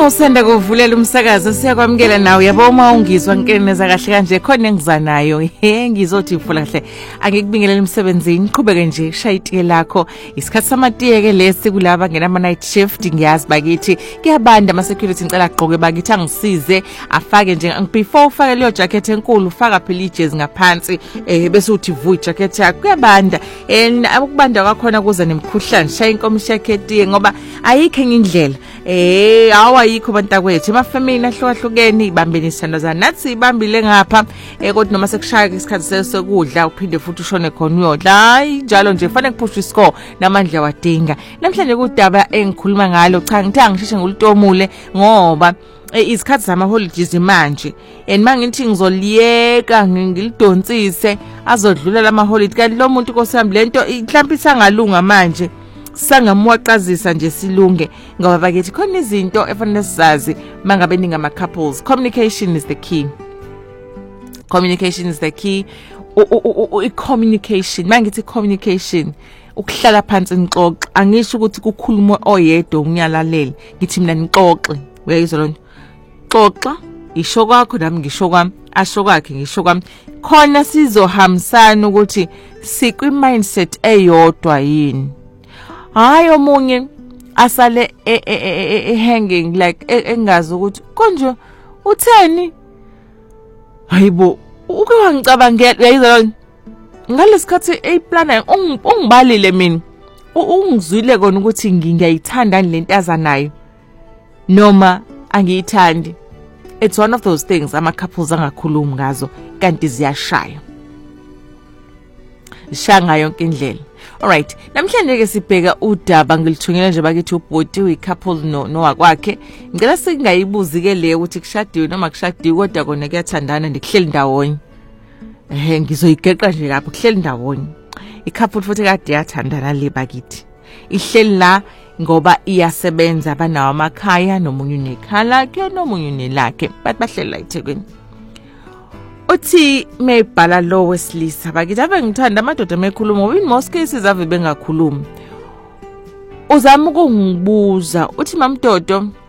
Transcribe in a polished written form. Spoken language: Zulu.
Usanda kuvulela umsakazo siyakwamukela nawe yabo uma ungizwa nkeneza kahle kanje khona engizanayo ngizothi ufula kahle angikubingelele emsebenzini qhubeke nje shaya itiye lakho isikhathi samatiye ke lesi kulaba ngena ama night shift ngiyazi bakithi kuyabanda ama security ngicela agqoke bakithi angisize afake nje before ufake leyo jacket enkulu ufaka phela ijezi ngaphansi bese uthi vu jacket yakho kuyabanda ukubanda kwakhona kuza nemkhuhlane shaya inkomishi yakhe etiye ngoba ayikho enye indlela awayikho bantakwethu emafamini ahlukahlukene ibambeni isithandazana nathi ibambile ngapha kodwa noma sekushaya isikhathi sokudla uphinde futhi ushone khona uyodla hayi njalo nje fanele kuphushwe iscore namandla wadinga namhlanje kudaba engikhuluma ngalo cha ngithanga ngisheshe ngulutomule ngoba isikhathi zama holidays manje mangithi ngizoliyeka ngilidonsise azodlula lama holiday kanti lo muntu kosami lento mhlawumbe isangalunga manje sangamwaqazisa nje silunge ngoba bakithi khona izinto efanele sizazi mangabe ningama couples. Communication is the key. Communication is the key. Communication mangithi communication ukuhlala phansi nixoxe angisho ukuthi kukhuluma oyedwa unyalalele ngithi mina nixoxe uyayizwa lonto xoxa isho kwakho nami ngisho kwami asho kwakhe ngisho kwami khona sizohambisana ukuthi sikwi mindset eyodwa yini hayi omunye asale hanging like engazi ukuthi konje utheni hayibo uke wangicabangela uyayizwa ngalesikhathi eyiplana ungibalile mina ungizwile kona ukuthi ngiyayithanda lento nayo noma angiyithandi. It's one of those things ama couples angakhulumi ngazo kanti ziyashaya shanga yonke indlela. Alright, namhlanje ke sibheka udaba ngilithungela nje bakithi ubhoti uyicouple no wakwakhe ngicela singayibuzi ke le ukuthi kushadiwe noma kushadiwe kodwa kona kuyathandana ndikuhleli ndawonye ngizoyigeqa nje lapho kuhleli ndawonye icouple futhi kade yathandana le bakithi ihleli la ngoba iyasebenza banawo amakhaya nomunye unekhala ke nomunye unelakhe bahleli la eThekwini. Uthi mebhala lo wesilisa bakithi ave ngithanda amadoda mekhuluma in most cases ave bengakhulumi uzama ukungibuza uthi mamdodo